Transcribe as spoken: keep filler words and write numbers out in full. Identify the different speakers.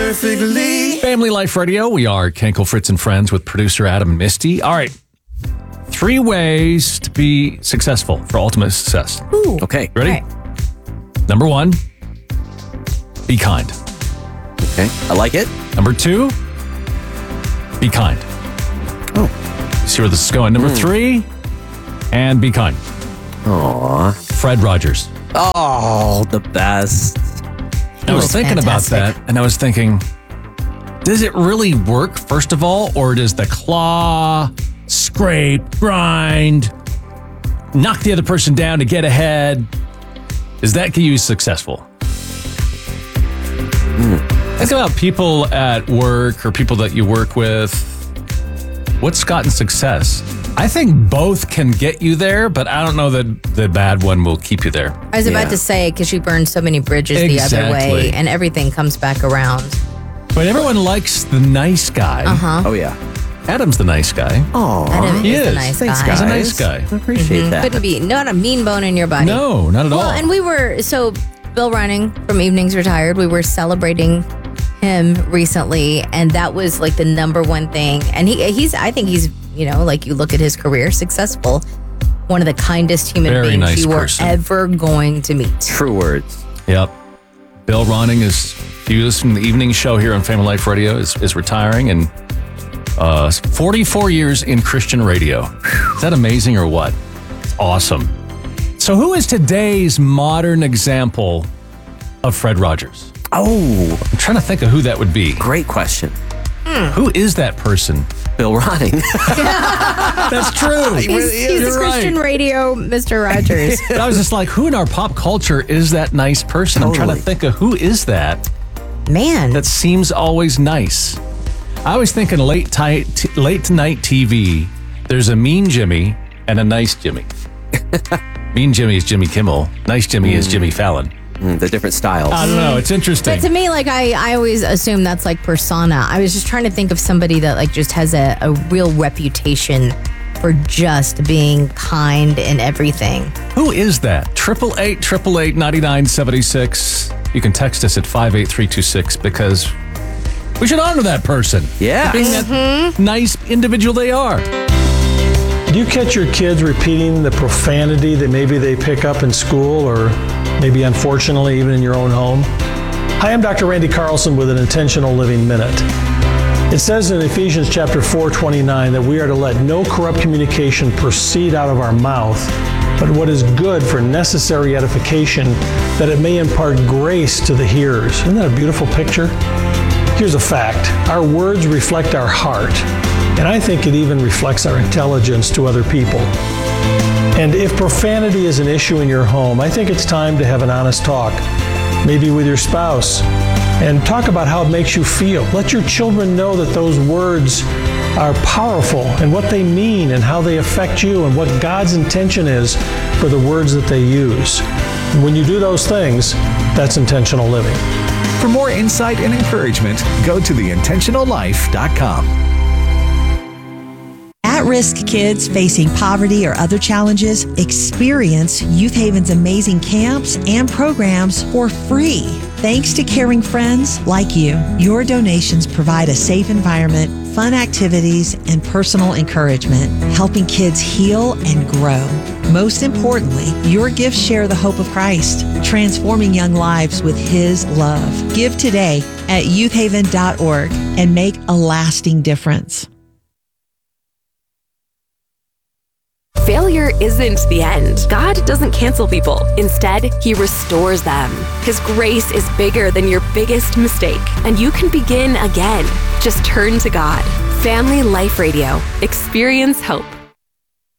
Speaker 1: perfectly.
Speaker 2: Family Life Radio. We are Kenkel, Fritz, and Friends with producer Adam and Misty. All right. Three ways to be successful for ultimate success.
Speaker 3: Ooh. Okay.
Speaker 2: Ready?
Speaker 3: Right.
Speaker 2: Number one, be kind.
Speaker 3: Okay. I like it.
Speaker 2: Number two, be kind.
Speaker 3: Oh.
Speaker 2: See where this is going. Number mm. three, and be kind.
Speaker 3: Aw.
Speaker 2: Fred Rogers.
Speaker 3: Oh, the best.
Speaker 2: I was thinking
Speaker 4: fantastic.
Speaker 2: about that, and I was thinking, does it really work, first of all, or does the claw, scrape, grind, knock the other person down to get ahead, does that get you successful? Mm. Think about people at work or people that you work with. What's gotten success? I think both can get you there, but I don't know that the bad one will keep you there.
Speaker 4: I was
Speaker 3: Yeah.
Speaker 4: about to say, because you burned so many bridges the other
Speaker 2: Exactly.
Speaker 4: way, and everything comes back around.
Speaker 2: But everyone likes the nice guy.
Speaker 4: Uh-huh.
Speaker 3: Oh, yeah.
Speaker 2: Adam's the nice guy.
Speaker 3: Oh,
Speaker 4: Adam
Speaker 2: He
Speaker 4: is a
Speaker 2: is.
Speaker 4: nice
Speaker 3: Thanks,
Speaker 4: guy.
Speaker 3: guys.
Speaker 2: He's a nice guy.
Speaker 3: I appreciate that.
Speaker 4: Couldn't be, not a mean bone in your body.
Speaker 2: No, not at
Speaker 4: Well,
Speaker 2: all.
Speaker 4: and we were, so Bill Running from Evenings Retired, we were celebrating him recently, and that was like the number one thing. And he he's, I think he's, you know, like you look at his career, successful, one of the kindest human
Speaker 2: Very
Speaker 4: beings
Speaker 2: nice
Speaker 4: you
Speaker 2: person.
Speaker 4: were ever going to meet.
Speaker 3: True words.
Speaker 2: Yep. Bill Ronning is, he was from the evening show here on Family Life Radio, is, is retiring, and uh, forty-four years in Christian radio. Is that amazing or what? It's awesome. So who is today's modern example of Fred Rogers?
Speaker 3: Oh,
Speaker 2: I'm trying to think of who that would be.
Speaker 3: great question.
Speaker 2: Who is that person?
Speaker 3: Bill Ronning.
Speaker 2: That's true.
Speaker 4: He's, he's
Speaker 2: You're
Speaker 4: the Christian
Speaker 2: right.
Speaker 4: radio Mister Rogers.
Speaker 2: But I was just like, who in our pop culture is that nice person? I'm trying to
Speaker 3: Totally.
Speaker 2: think of who is that
Speaker 4: Man.
Speaker 2: that seems always nice. I was thinking late ti- t- late night T V. There's a mean Jimmy and a nice Jimmy. Mean Jimmy is Jimmy Kimmel. Nice Jimmy is Jimmy Fallon.
Speaker 3: Mm, the different styles.
Speaker 2: I don't know. It's interesting.
Speaker 4: But to me, like, I, I always assume that's like persona. I was just trying to think of somebody that like just has a, a real reputation for just being kind in everything.
Speaker 2: Who is that? Triple eight triple eight ninety nine seventy six. You can text us at five eight three two six because we should honor that person.
Speaker 3: Yeah.
Speaker 2: Being that nice individual they are.
Speaker 5: Do you catch your kids repeating the profanity that maybe they pick up in school or maybe unfortunately even in your own home? Hi, I'm Doctor Randy Carlson with an Intentional Living Minute. It says in Ephesians chapter four twenty-nine that we are to let no corrupt communication proceed out of our mouth, but what is good for necessary edification, that it may impart grace to the hearers. Isn't that a beautiful picture? Here's a fact. Our words reflect our heart, and I think it even reflects our intelligence to other people. And if profanity is an issue in your home, I think it's time to have an honest talk, maybe with your spouse, and talk about how it makes you feel. Let your children know that those words are powerful and what they mean and how they affect you and what God's intention is for the words that they use. And when you do those things, that's intentional living.
Speaker 1: For more insight and encouragement, go to the intentional life dot com.
Speaker 6: At-risk kids facing poverty or other challenges experience Youth Haven's amazing camps and programs for free. Thanks to caring friends like you, your donations provide a safe environment, fun activities, and personal encouragement, helping kids heal and grow. Most importantly, your gifts share the hope of Christ, transforming young lives with His love. Give today at youth haven dot org and make a lasting difference.
Speaker 7: Failure isn't the end. God doesn't cancel people. Instead, He restores them. His grace is bigger than your biggest mistake, and you can begin again. Just turn to God. Family Life Radio. Experience hope.